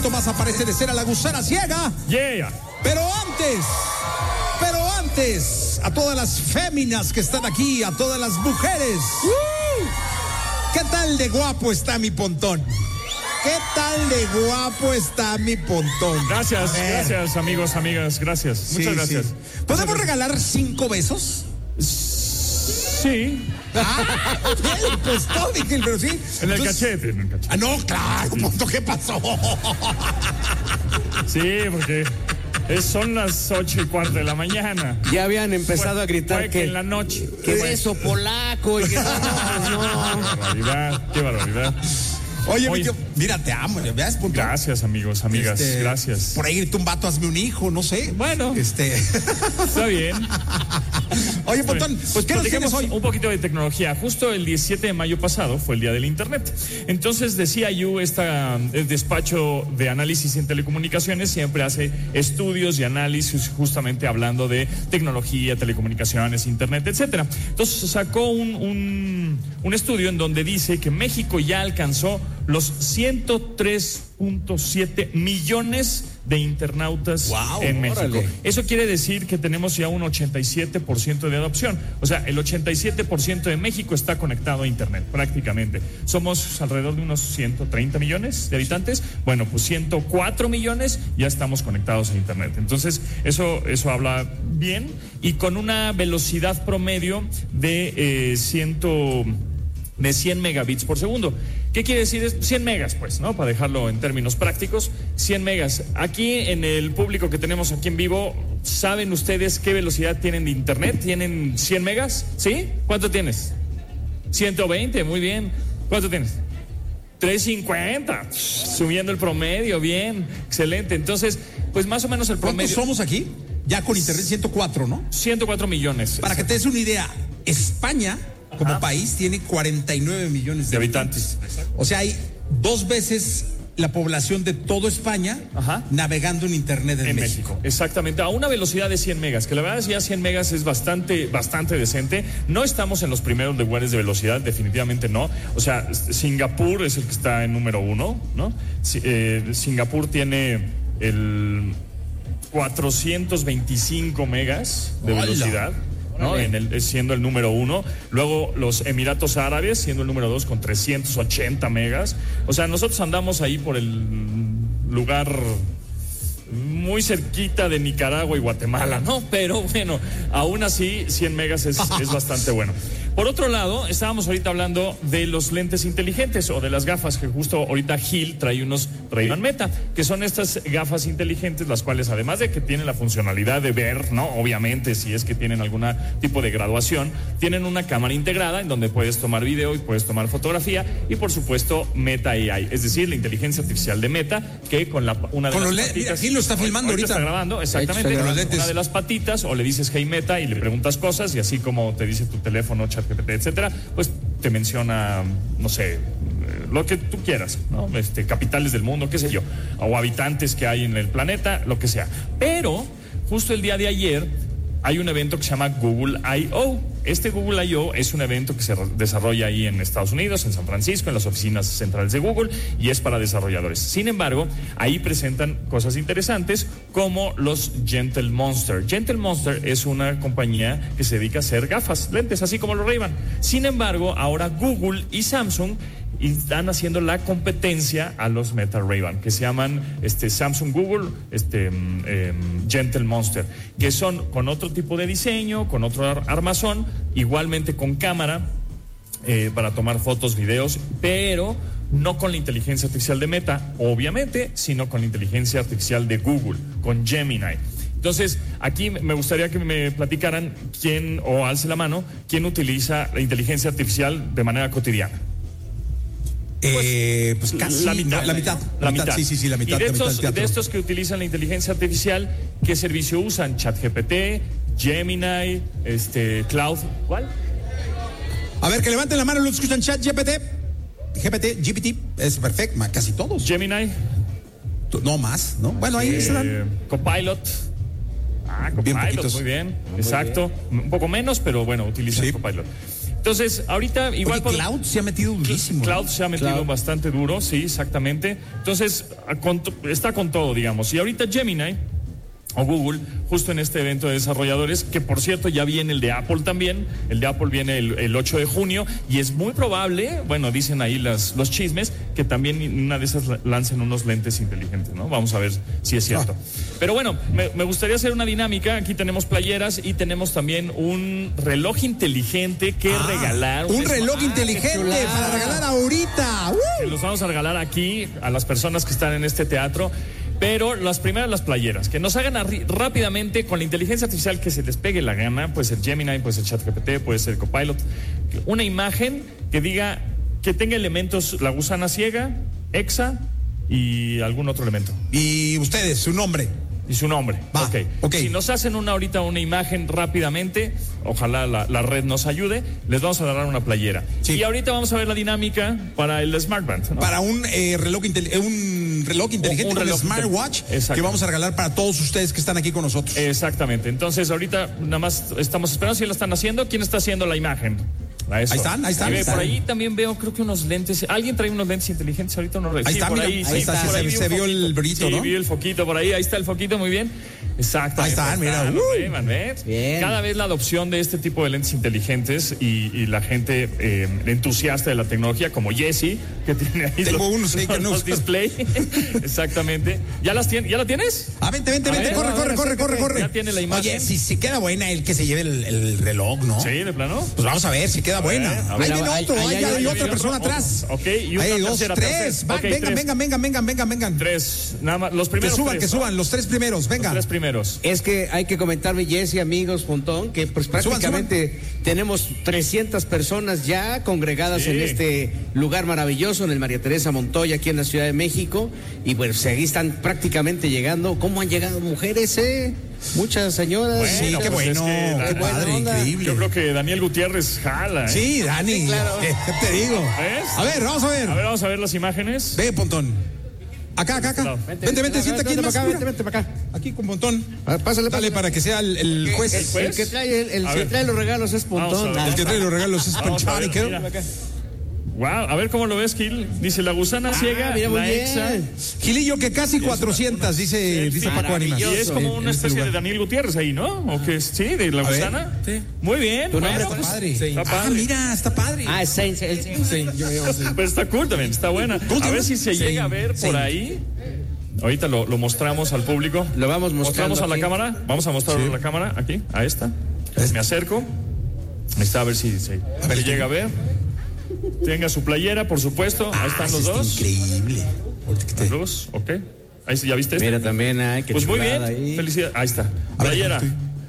Más aparece de ser a la gusana ciega. Yeah. Pero antes, a todas las féminas que están aquí, a todas las mujeres. ¿Qué tal de guapo está mi pontón? ¿Qué tal de guapo está mi pontón? Gracias, amigos, amigas, gracias. Muchas gracias. Sí. ¿Podemos regalar 5 besos? Sí. Bien, pues todo, dije, pero sí. En el cachete. Ah, no, claro, punto, ¿qué pasó? Sí, porque son las 8:15 de la mañana. Ya habían empezado a gritar que en la noche. Que beso polaco y que Qué barbaridad. Oye, mira, te amo, ¿ves? Gracias, amigos, amigas, gracias. Por ahí grita un vato, hazme un hijo, no sé. Bueno, está bien. Oye, Pontón, pues ¿qué nos tienes hoy? Un poquito de tecnología. Justo el 17 de mayo pasado fue el día del Internet. Entonces, de CIU, el despacho de análisis en telecomunicaciones, siempre hace estudios y análisis justamente hablando de tecnología, telecomunicaciones, Internet, etcétera. Entonces, sacó un estudio en donde dice que México ya alcanzó los 103.7 millones de internautas en México. Órale. Eso quiere decir que tenemos ya un 87% de adopción. O sea, el 87% de México está conectado a Internet, prácticamente. Somos alrededor de unos 130 millones de habitantes. Bueno, pues 104 millones ya estamos conectados a Internet. Entonces, eso habla bien y con una velocidad promedio de 100 megabits por segundo. ¿Qué quiere decir? 100 megas, pues, ¿no? Para dejarlo en términos prácticos, 100 megas. Aquí en el público que tenemos aquí en vivo, ¿saben ustedes qué velocidad tienen de Internet? ¿Tienen 100 megas? ¿Sí? ¿Cuánto tienes? 120, muy bien. ¿Cuánto tienes? 350, subiendo el promedio, bien, excelente. Entonces, pues más o menos el promedio. ¿Cuántos somos aquí? Ya con Internet 104, ¿no? 104 millones. Para que te des una idea, España como país tiene 49 millones de habitantes. O sea, hay 2 veces la población de toda España navegando en Internet en México. Exactamente, a una velocidad de 100 megas, que la verdad ya 100 megas es bastante decente. No estamos en los primeros lugares de velocidad, definitivamente no. O sea, Singapur es el que está en número 1, ¿no? Singapur tiene el 425 megas de velocidad, ¿no? Siendo el número 1. Luego los Emiratos Árabes siendo el número 2 con 380 megas. O sea, nosotros andamos ahí por el lugar muy cerquita de Nicaragua y Guatemala, ¿no? Pero bueno, aún así 100 megas es bastante bueno. Por otro lado, estábamos ahorita hablando de los lentes inteligentes o de las gafas, que justo ahorita Gil trae unos Ray-Ban Meta, que son estas gafas inteligentes, las cuales además de que tienen la funcionalidad de ver, ¿no? Obviamente, si es que tienen algún tipo de graduación, tienen una cámara integrada en donde puedes tomar video y puedes tomar fotografía y por supuesto Meta AI, es decir, la inteligencia artificial de Meta, que con una de las patitas... Mira, Gil lo está filmando ahorita. Está grabando, exactamente, con una de las patitas, o le dices Hey Meta y le preguntas cosas y así como te dice tu teléfono, ChatGPT, etcétera, pues te menciona, no sé, lo que tú quieras, ¿no? Capitales del mundo, qué sé yo, o habitantes que hay en el planeta, lo que sea. Pero justo el día de ayer hay un evento que se llama Google I.O. Este Google I.O. es un evento que se desarrolla ahí en Estados Unidos, en San Francisco, en las oficinas centrales de Google, y es para desarrolladores. Sin embargo, ahí presentan cosas interesantes como los Gentle Monster. Gentle Monster es una compañía que se dedica a hacer gafas, lentes, así como los Ray-Ban. Sin embargo, ahora Google y Samsung están haciendo la competencia a los Meta Ray-Ban, que se llaman Samsung Google Gentle Monster, que son con otro tipo de diseño, con otro armazón, igualmente con cámara para tomar fotos, videos, pero no con la inteligencia artificial de Meta, obviamente, sino con la inteligencia artificial de Google, con Gemini. Entonces, aquí me gustaría que me platicaran quién, o alce la mano, quién utiliza la inteligencia artificial de manera cotidiana. Pues casi la mitad. La mitad. Sí, la mitad. Y de estos que utilizan la inteligencia artificial, ¿qué servicio usan? ChatGPT, Gemini, Cloud, ¿cuál? A ver, que levanten la mano los que escuchan ChatGPT. GPT, es perfecto, casi todos. Gemini. No más, ¿no? Bueno, ahí están. Copilot. Copilot, muy bien. Exacto. Muy bien. Un poco menos, pero bueno, utilizan Copilot. Entonces, ahorita igual... Cloud se ha metido durísimo. Cloud se ha metido bastante duro, sí, exactamente. Entonces, está con todo, digamos. Y ahorita Gemini o Google, justo en este evento de desarrolladores, que por cierto ya viene el de Apple también. El de Apple viene el 8 de junio y es muy probable, bueno, dicen ahí los chismes, que también una de esas lancen unos lentes inteligentes, ¿no? Vamos a ver si es cierto. Pero bueno, me gustaría hacer una dinámica. Aquí tenemos playeras y tenemos también un reloj inteligente que regalar. Un reloj inteligente para regalar ahorita. Que los vamos a regalar aquí a las personas que están en este teatro. Pero las playeras, que nos hagan rápidamente con la inteligencia artificial que se les pegue la gana, puede ser Gemini, puede ser ChatGPT, puede ser Copilot, una imagen que diga, que tenga elementos La Gusana Ciega, Exa y algún otro elemento. Y ustedes, su nombre. Y su nombre. Ok. Si nos hacen ahorita una imagen rápidamente, ojalá la red nos ayude, les vamos a dar una playera. Sí. Y ahorita vamos a ver la dinámica para el Smartband, ¿no? Para un reloj inteligente, un smartwatch que vamos a regalar para todos ustedes que están aquí con nosotros. Exactamente. Entonces ahorita nada más estamos esperando si lo están haciendo. ¿Quién está haciendo la imagen? Ahí están. Por ahí también veo, creo que unos lentes. ¿Alguien trae unos lentes inteligentes ahorita? Ahí está, mira, ahí está, se vio el brillito, ¿no? Sí, vi el foquito por ahí está el foquito, muy bien. Exacto. Ahí están, mira. Bien. Cada vez la adopción de este tipo de lentes inteligentes y la gente entusiasta de la tecnología, como Jesse, que tiene ahí los display. Exactamente. ¿Ya la tienes? Vente, corre. Ya tiene la imagen. Oye, si queda buena el que se lleve el reloj, ¿no? Sí, de plano. Pues vamos a ver si queda buena. Ahí viene otro, hay otra persona atrás. Ok, y una hay tres. Vengan. Tres, nada más, los primeros. Que suban, los tres primeros, venga. Los tres primeros. Es que hay que comentarme, Jesse, amigos, Pontón, que pues prácticamente tenemos 300 personas ya congregadas en este lugar maravilloso, en el María Teresa Montoya, aquí en la Ciudad de México, y pues ahí están prácticamente llegando. ¿Cómo han llegado mujeres, Muchas señoras. Bueno, sí, qué bueno, qué padre, increíble. Yo creo que Daniel Gutiérrez jala. Sí, Dani, sí, claro. ¿Qué te digo? ¿Ves? A ver, vamos a ver las imágenes. Ve, Pontón. Acá. No. Vente, siéntate aquí más. Vente para acá. Aquí con Pontón. Pásale. Dale para que sea el juez. El que trae los regalos es Pontón. El que trae los regalos es Poncharico. Wow, a ver cómo lo ves, Gil. Dice La Gusana Ciega, la Exa. Gilillo, que casi 400, dice Paco Ánimas. Y es como una especie de Daniel Gutiérrez ahí, ¿no? ¿O qué? Sí, de La Gusana. Sí. Muy bien. Bueno, está padre. Está padre. Mira, está padre. Es Saint. Pues está cool también, está buena. A ver si se llega a ver por ahí. Ahorita lo mostramos al público. Lo vamos mostrando. Mostramos a la cámara. Vamos a mostrarlo a la cámara, aquí, a esta. Me acerco. Ahí está, a ver si llega a ver. Tenga su playera, por supuesto. Ahí están los dos. Increíble. Los dos, ok. Ahí sí, ¿ya viste este? Mira, también hay que. Pues muy bien. Ahí. Felicidades. Ahí está. Playera.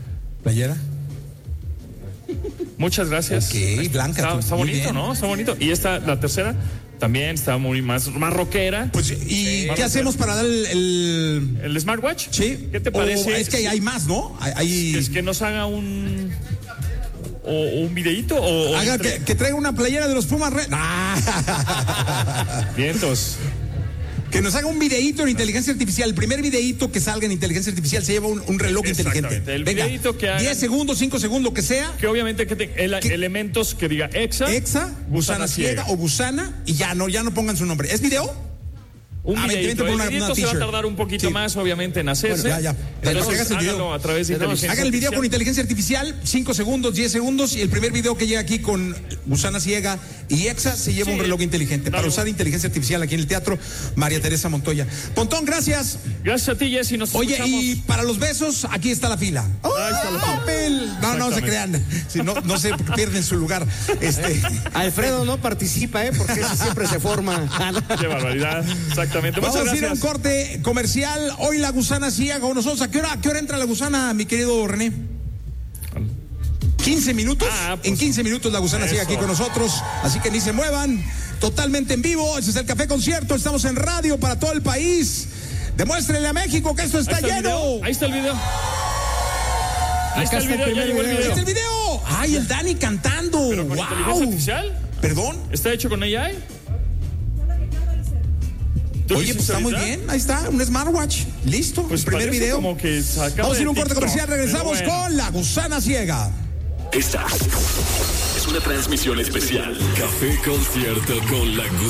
Muchas gracias. Ok, blanca. Está bonito, bien. ¿No? Está bonito. Y esta, la tercera, también está más rockera. Pues, ¿y qué hacemos para dar el smartwatch? Sí. ¿Qué te parece? Es que hay más, ¿no? Es que nos haga un videíto haga que traiga una playera de los Pumas Red. Vientos. Que nos haga un videíto en inteligencia artificial. El primer videíto que salga en inteligencia artificial se lleva un reloj inteligente. El videíto que haga 10 segundos, 5 segundos, que sea. Que obviamente elementos que diga Exa, Gusana Ciega o Gusana, y ya no pongan su nombre. ¿Es video? Un videito. El videito se va a tardar un poquito más, obviamente, en hacerse. Bueno, ya. Entonces, háganlo a través de inteligencia artificial. Hagan el video con inteligencia artificial, 5 segundos, 10 segundos, y el primer video que llega aquí con Gusana Ciega y Exa se lleva un reloj inteligente para usar inteligencia artificial aquí en el Teatro María Teresa Montoya. Pontón, gracias. Gracias a ti, Jessy. Oye, y para los besos, aquí está la fila. Ahí está la fila. Papel. No se crean. Si no se pierden su lugar. Alfredo no participa, porque ese siempre se forma. Qué barbaridad. Exactamente. Vamos a ir a un corte comercial. Hoy la Gusana Ciega con nosotros. ¿A qué hora entra la Gusana, mi querido René? 15 minutos. Pues, en 15 minutos la Gusana Ciega aquí con nosotros. Así que ni se muevan. Totalmente en vivo. Ese es el Café Concierto. Estamos en radio para todo el país. Demuéstrenle a México que esto está lleno. Ahí está el video. Ahí está el video. Ay, el Dani cantando. ¿Pero con inteligencia artificial? ¿Perdón? ¿Está hecho con AI? Oye, pues está muy bien, ahí está, un smartwatch, listo, pues el primer video. Como que vamos a ir a un corte comercial, regresamos con la Gusana Ciega. es una transmisión especial. Café Concierto con la